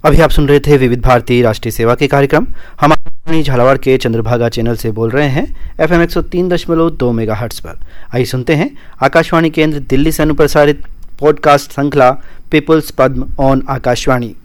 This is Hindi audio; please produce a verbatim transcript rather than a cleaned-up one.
अभी आप सुन रहे थे विविध भारती राष्ट्रीय सेवा के कार्यक्रम। हम आकाशवाणी झालावाड़ के चंद्रभागा चैनल से बोल रहे हैं एफ एम एक सौ तीन दशमलव दो मेगा हर्ट्ज पर। आइए सुनते हैं आकाशवाणी केंद्र दिल्ली से अनुप्रसारित पॉडकास्ट श्रृंखला पीपुल्स पद्म ऑन आकाशवाणी।